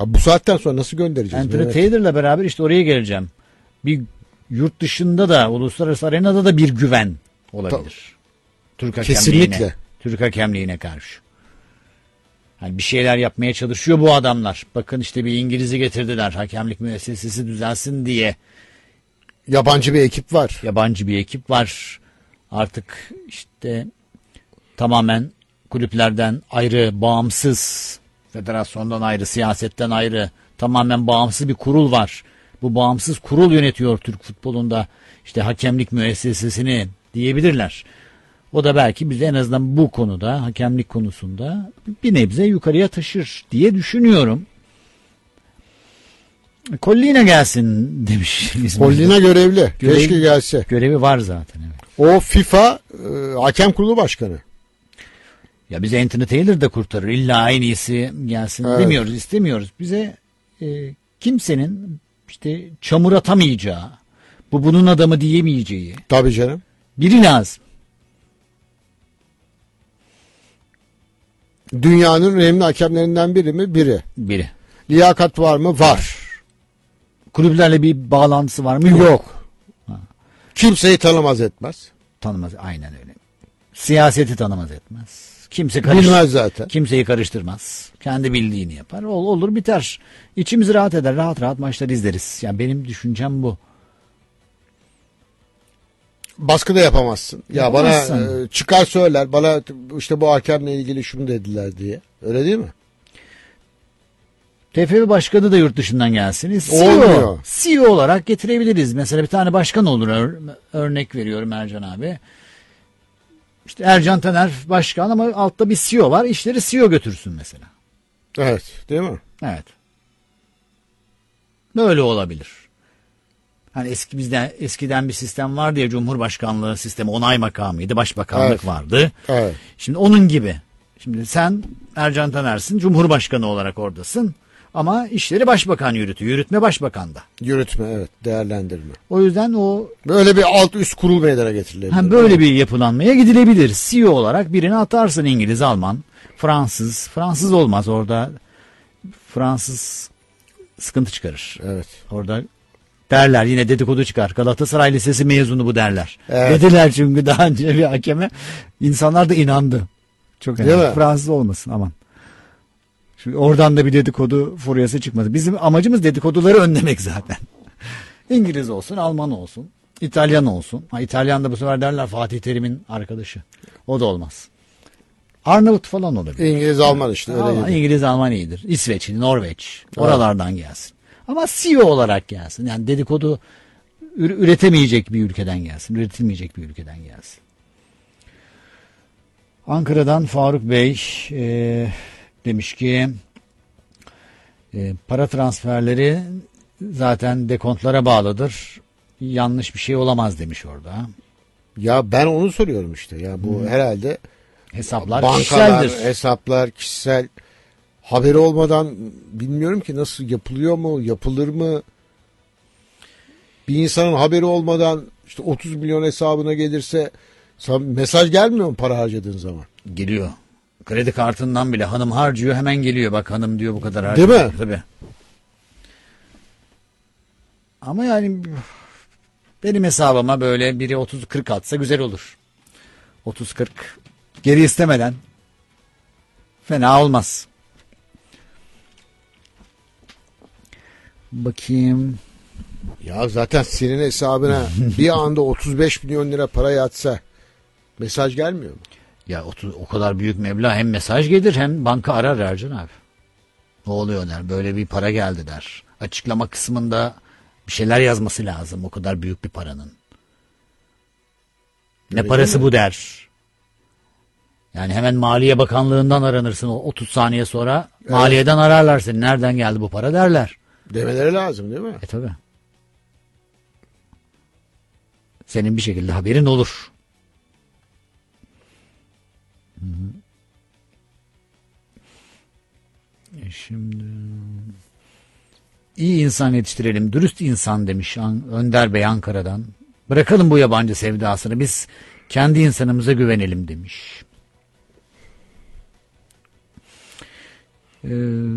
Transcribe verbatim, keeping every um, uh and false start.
Bu saatten sonra nasıl göndereceğiz? Anthony Taylor'la beraber işte oraya geleceğim. Bir yurt dışında da, uluslararası arenada da bir güven olabilir. Türk hakemliğine. Kesinlikle. Türk hakemliğine karşı. Yani bir şeyler yapmaya çalışıyor bu adamlar. Bakın işte bir İngiliz'i getirdiler. Hakemlik müessesesi düzelsin diye. Yabancı bir ekip var. Yabancı bir ekip var. Artık işte tamamen kulüplerden ayrı, bağımsız, federasyondan ayrı, siyasetten ayrı, tamamen bağımsız bir kurul var. Bu bağımsız kurul yönetiyor Türk futbolunda işte hakemlik müessesesini diyebilirler. O da belki bizi en azından bu konuda, hakemlik konusunda bir nebze yukarıya taşır diye düşünüyorum. Collina gelsin demiş. Collina görevli. Görev, Keşke gelse. Görevi var zaten. Evet. O FIFA e, hakem kurulu başkanı. Ya bize Anthony Taylor da kurtarır. İlla en iyisi gelsin evet. demiyoruz, istemiyoruz. Bize e, kimsenin işte çamur atamayacağı, bu bunun adamı diyemeyeceği. Tabii canım. Biri lazım. Dünyanın önemli hakemlerinden biri mi? Biri. Biri. Liyakat var mı? Var. Kulüplerle bir bağlantısı var mı? Yok. Yok. Ha. Kimseyi tanımaz etmez. Tanımaz, aynen öyle. Siyaseti tanımaz etmez. Kimse karış... Bilmez zaten. Kimseyi karıştırmaz. Kendi bildiğini yapar. Ol, olur biter. İçimiz rahat eder. Rahat rahat maçlar izleriz. Yani benim düşüncem bu. Baskı da yapamazsın. Ya Yapamazsın. bana e, çıkar söyler. Bana işte bu hakemle ilgili şunu dediler diye. Öyle değil mi? T F F başkanı da yurt dışından gelsin. C E O, Olmuyor. C E O olarak getirebiliriz. Mesela bir tane başkan olur. Ör- örnek veriyorum Ercan abi. İşte Ercan Taner başkan ama altta bir C E O var. İşleri C E O götürsün mesela. Evet. Değil mi? Evet. Böyle olabilir. Hani eski bizden eskiden bir sistem vardı ya, Cumhurbaşkanlığı sistemi, onay makamıydı, başbakanlık evet. vardı. Evet. Şimdi onun gibi. Şimdi sen Ercan Taner'sin, Cumhurbaşkanı olarak oradasın ama işleri başbakan yürütüyor. Yürütme başbakanda. Yürütme, evet, değerlendirme. O yüzden o böyle bir alt üst kurul meydana getirilebilir. Hem böyle bir yapılanmaya gidilebilir. C E O olarak birini atarsın, İngiliz, Alman, Fransız. Fransız olmaz orada. Fransız sıkıntı çıkarır. Evet. Orada derler, yine dedikodu çıkar. Galatasaray Lisesi mezunu bu derler. Evet. Dediler çünkü daha önce bir hakeme. İnsanlar da inandı. Çok önemli. Fransız olmasın aman. Şimdi oradan da bir dedikodu furyası çıkmadı. Bizim amacımız dedikoduları önlemek zaten. İngiliz olsun, Alman olsun, İtalyan olsun. Ha, İtalyan da bu sefer derler Fatih Terim'in arkadaşı. O da olmaz. Arnavut falan olabilir. İngiliz, Alman işte. Öyle Alman, İngiliz, Alman iyidir. İsveç, Norveç. Oralardan evet. gelsin. Ama C E O olarak gelsin. Yani dedikodu üretemeyecek bir ülkeden gelsin. Üretilmeyecek bir ülkeden gelsin. Ankara'dan Faruk Bey e, demiş ki e, para transferleri zaten dekontlara bağlıdır. Yanlış bir şey olamaz demiş orada. Ya ben onu soruyorum işte. Ya bu hmm. herhalde hesaplar bankalar, kişiseldir. Hesaplar kişisel. Haberi olmadan bilmiyorum ki nasıl yapılıyor mu, yapılır mı? Bir insanın haberi olmadan işte otuz milyon hesabına gelirse mesaj gelmiyor mu para harcadığın zaman? Geliyor. Kredi kartından bile hanım harcıyor, hemen geliyor. Bak hanım diyor bu kadar harcıyor. Değil mi? Tabii. Ama yani benim hesabıma böyle biri otuz kırk atsa güzel olur. otuz kırk geri istemeden fena olmaz. Bakayım. Ya zaten senin hesabına bir anda otuz beş milyon lira para yatsa mesaj gelmiyor mu? Ya otuz, o kadar büyük meblağ hem mesaj gelir hem banka arar Ercan abi. Ne oluyor der, böyle bir para geldi der. Açıklama kısmında bir şeyler yazması lazım o kadar büyük bir paranın. Ne Öyle parası bu der. Yani hemen Maliye Bakanlığı'ndan aranırsın o otuz saniye sonra. Evet. Maliye'den ararlar seni, nereden geldi bu para derler. Demeleri lazım değil mi? E tabi. Senin bir şekilde haberin olur. Hı hı. E şimdi iyi insan yetiştirelim, dürüst insan demiş Önder Bey Ankara'dan. Bırakalım bu yabancı sevdasını, biz kendi insanımıza güvenelim demiş. Ee,